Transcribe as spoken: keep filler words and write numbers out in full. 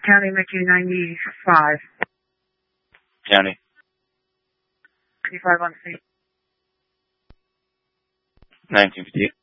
County Mickey ninety-five. County. ninety-five on C. nineteen fifty-eight.